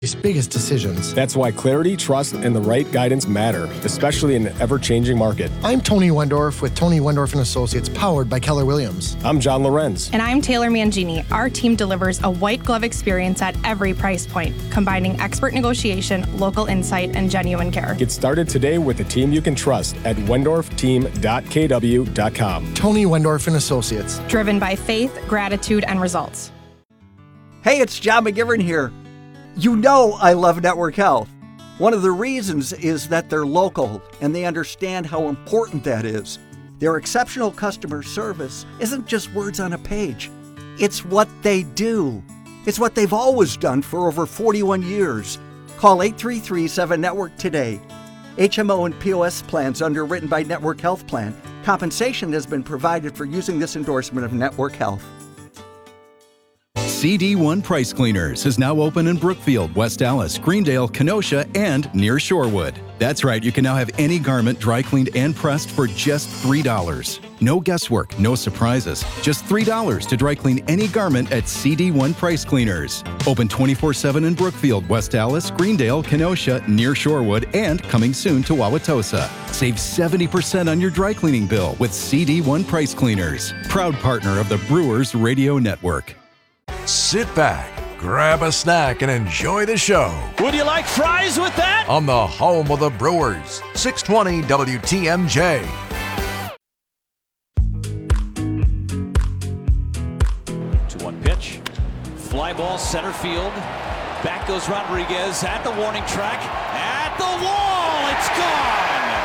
biggest decisions. That's why clarity, trust, and the right guidance matter, especially in an ever-changing market. I'm Tony Wendorf with Tony Wendorf & Associates, powered by Keller Williams. I'm John Lorenz. And I'm Taylor Mangini. Our team delivers a white glove experience at every price point, combining expert negotiation, local insight, and genuine care. Get started today with a team you can trust at wendorfteam.kw.com. Tony Wendorf & Associates. Driven by faith, gratitude, and results. Hey, it's John McGivern here. You know I love Network Health. One of the reasons is that they're local and they understand how important that is. Their exceptional customer service isn't just words on a page. It's what they do. It's what they've always done for over 41 years. Call 833-7-NETWORK today. HMO and POS plans underwritten by Network Health Plan. Compensation has been provided for using this endorsement of Network Health. CD1 Price Cleaners is now open in Brookfield, West Allis, Greendale, Kenosha, and near Shorewood. That's right, you can now have any garment dry cleaned and pressed for just $3. No guesswork, no surprises. Just $3 to dry clean any garment at CD1 Price Cleaners. Open 24/7 in Brookfield, West Allis, Greendale, Kenosha, near Shorewood, and coming soon to Wauwatosa. Save 70% on your dry cleaning bill with CD1 Price Cleaners. Proud partner of the Brewers Radio Network. Sit back, grab a snack, and enjoy the show. Would you like fries with that? On the home of the Brewers, 620 WTMJ. To one pitch. Fly ball center field. Back goes Rodriguez at the warning track. At the wall. It's gone.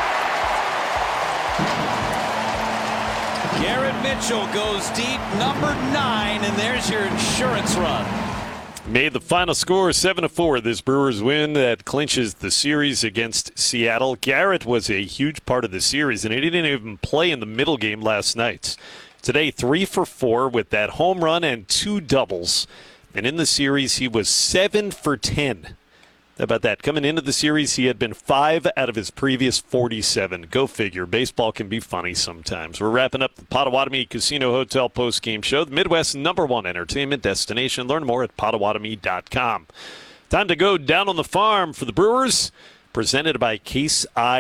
Garrett Mitchell goes deep, number 9, and there's your insurance run. Made the final score 7-4. This Brewers win that clinches the series against Seattle. Garrett was a huge part of the series, and he didn't even play in the middle game last night. Today, 3 for 4 with that home run and 2 doubles. And in the series, he was 7 for 10. How about that? Coming into the series, he had been 5 out of his previous 47. Go figure. Baseball can be funny sometimes. We're wrapping up the Potawatomi Casino Hotel post-game show, the Midwest's #1 entertainment destination. Learn more at Potawatomi.com. Time to go down on the farm for the Brewers, presented by Case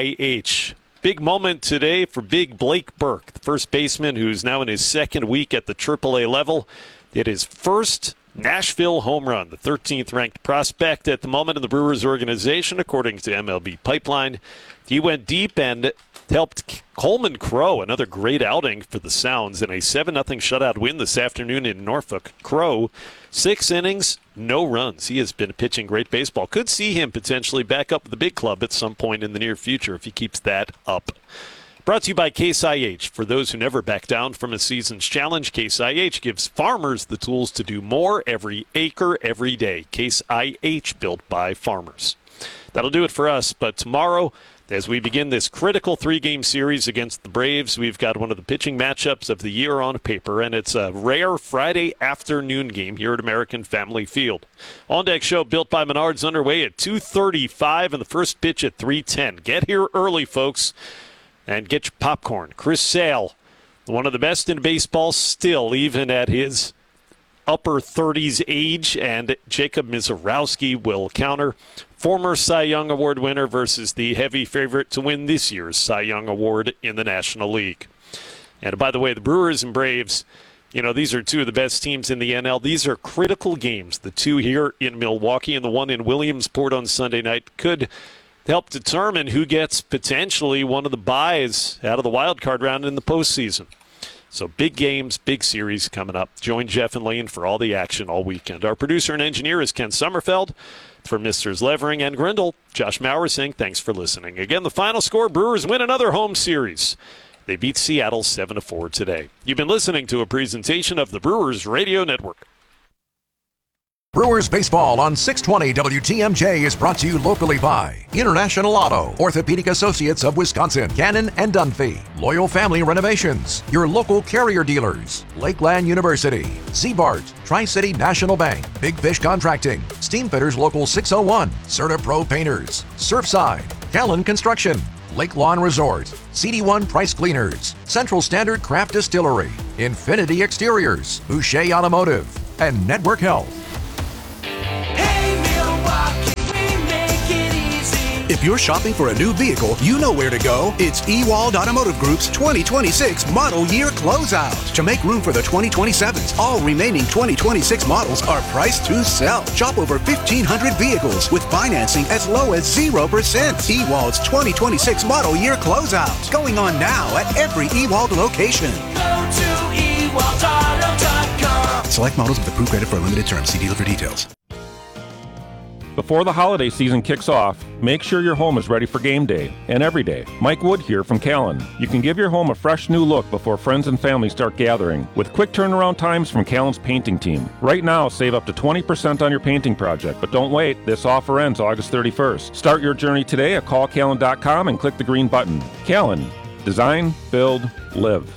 IH. Big moment today for big Blake Burke, the first baseman who's now in his second week at the AAA level. It is first Nashville home run, the 13th ranked prospect at the moment in the Brewers organization, according to MLB Pipeline. He went deep and helped Coleman Crow, another great outing for the Sounds, in a 7-0 shutout win this afternoon in Norfolk. Crow, 6 innings, no runs. He has been pitching great baseball. Could see him potentially back up with the big club at some point in the near future if he keeps that up. Brought to you by Case IH. For those who never back down from a season's challenge, Case IH gives farmers the tools to do more every acre, every day. Case IH, built by farmers. That'll do it for us, but tomorrow, as we begin this critical 3-game series against the Braves, we've got one of the pitching matchups of the year on paper, and it's a rare Friday afternoon game here at American Family Field. On Deck Show built by Menards underway at 2:35 and the first pitch at 3:10. Get here early, folks. And get your popcorn. Chris Sale, one of the best in baseball still, even at his upper 30s age. And Jacob Mizorowski will counter. Former Cy Young Award winner versus the heavy favorite to win this year's Cy Young Award in the National League. And by the way, the Brewers and Braves, you know, these are two of the best teams in the NL. These are critical games. The two here in Milwaukee and the one in Williamsport on Sunday night could help determine who gets potentially one of the byes out of the wild card round in the postseason. So big games, big series coming up. Join Jeff and Lane for all the action all weekend. Our producer and engineer is Ken Sommerfeld. For Misters Levering and Grindle, Josh Maurer saying thanks for listening. Again, the final score, Brewers win another home series. They beat Seattle 7-4 today. You've been listening to a presentation of the Brewers Radio Network. Brewers baseball on 620 WTMJ is brought to you locally by International Auto, Orthopedic Associates of Wisconsin, Cannon and Dunphy, Loyal Family Renovations, your local carrier dealers, Lakeland University, Z-Bart, Tri-City National Bank, Big Fish Contracting, Steamfitters Local 601, Certa Pro Painters, Surfside, Callan Construction, Lake Lawn Resort, CD1 Price Cleaners, Central Standard Craft Distillery, Infinity Exteriors, Boucher Automotive, and Network Health. Hey Milwaukee, If you're shopping for a new vehicle, you know where to go. It's Ewald Automotive Group's 2026 Model Year Closeout. To make room for the 2027s, all remaining 2026 models are priced to sell. Shop over 1,500 vehicles with financing as low as 0%. Ewald's 2026 Model Year Closeout. Going on now at every Ewald location. Go to ewaldauto.com. Select models with approved credit for a limited term. See dealer for details. Before the holiday season kicks off, make sure your home is ready for game day and every day. Mike Wood here from Callan. You can give your home a fresh new look before friends and family start gathering with quick turnaround times from Callan's painting team. Right now, save up to 20% on your painting project, but don't wait. This offer ends August 31st. Start your journey today at callcallan.com and click the green button. Callan. Design, build, live.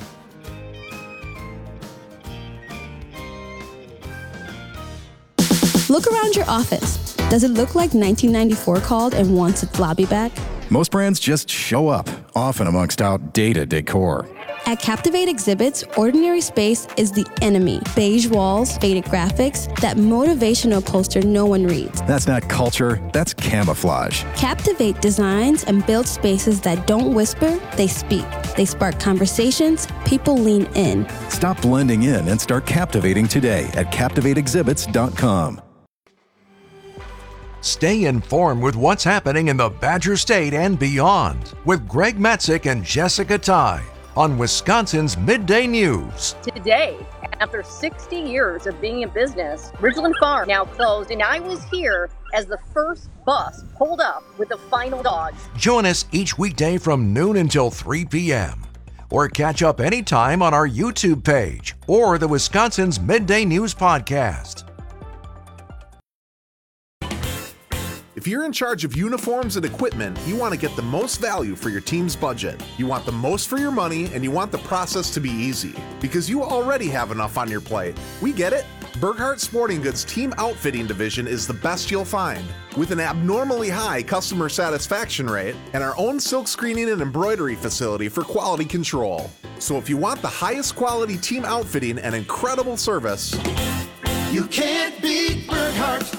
Look around your office. Does it look like 1994 called and wants its lobby back? Most brands just show up, often amongst outdated decor. At Captivate Exhibits, ordinary space is the enemy. Beige walls, faded graphics, that motivational poster no one reads. That's not culture, that's camouflage. Captivate designs and builds spaces that don't whisper, they speak. They spark conversations, people lean in. Stop blending in and start captivating today at CaptivateExhibits.com. Stay informed with what's happening in the Badger State and beyond with Greg Matzik and Jessica Ty on Wisconsin's Midday News. Today, after 60 years of being in business, Ridgeland Farm now closed, and I was here as the first bus pulled up with the final dogs. Join us each weekday from noon until 3 p.m. or catch up anytime on our YouTube page or the Wisconsin's Midday News podcast. If you're in charge of uniforms and equipment, you want to get the most value for your team's budget. You want the most for your money, and you want the process to be easy. Because you already have enough on your plate. We get it. Burkhart Sporting Goods Team Outfitting Division is the best you'll find. With an abnormally high customer satisfaction rate and our own silk screening and embroidery facility for quality control. So if you want the highest quality team outfitting and incredible service, You can't beat Burkhart.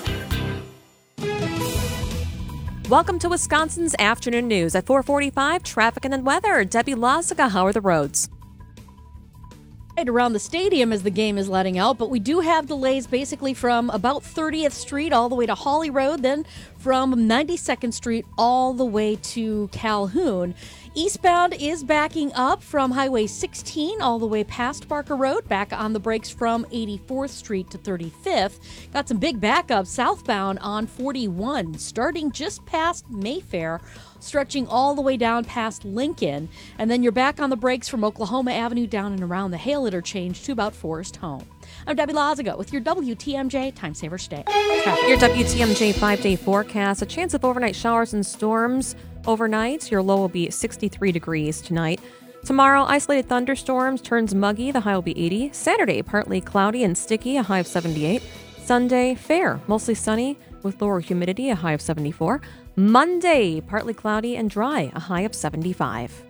Welcome to Wisconsin's Afternoon News at 4:45, traffic and then weather. Debbie Lazaga, how are the roads? Around the stadium as the game is letting out, but we do have delays basically from about 30th Street all the way to Hawley Road, then from 92nd Street all the way to Calhoun. Eastbound is backing up from Highway 16 all the way past Barker Road, back on the brakes from 84th Street to 35th. Got some big backups southbound on 41, starting just past Mayfair, stretching all the way down past Lincoln. And then you're back on the brakes from Oklahoma Avenue down and around the Hale interchange to about Forest Home. I'm Debbie Lazaga with your WTMJ Time Saver Stay. Your WTMJ 5-day forecast. A chance of overnight showers and storms overnight. Your low will be 63 degrees tonight. Tomorrow, isolated thunderstorms, turns muggy. The high will be 80. Saturday, partly cloudy and sticky. A high of 78. Sunday, fair, mostly sunny with lower humidity. A high of 74. Monday, partly cloudy and dry. A high of 75.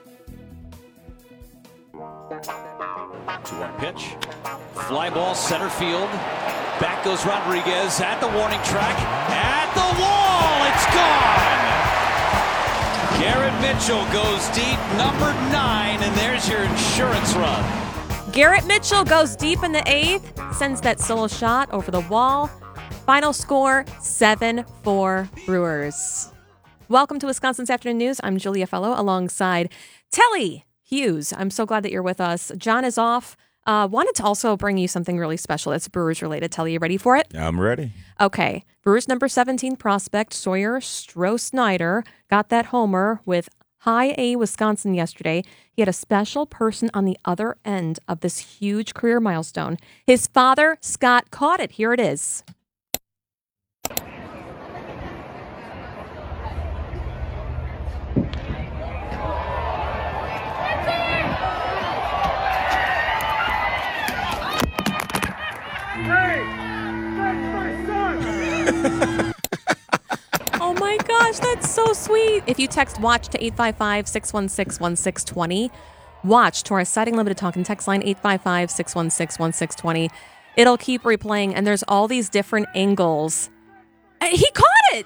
2-1 pitch. Fly ball center field. Back goes Rodriguez at the warning track. At the wall. It's gone. Garrett Mitchell goes deep, number 9, and there's your insurance run. Garrett Mitchell goes deep in the 8th, sends that solo shot over the wall. Final score, 7-4 Brewers. Welcome to Wisconsin's Afternoon News. I'm Julia Fellow alongside Telly Hughes. I'm so glad that you're with us. John is off. Wanted to also bring you something really special that's Brewers related. Telly, you ready for it? I'm ready. Okay. Brewers number 17 prospect Sawyer Stroh-Snyder got that homer with High A Wisconsin yesterday. He had a special person on the other end of this huge career milestone. His father, Scott, caught it. Here it is. Oh my gosh, that's so sweet. If you text WATCH to 855-616-1620, WATCH to our Siding Limited Talk and text line 855-616-1620, it'll keep replaying, and there's all these different angles. He caught it!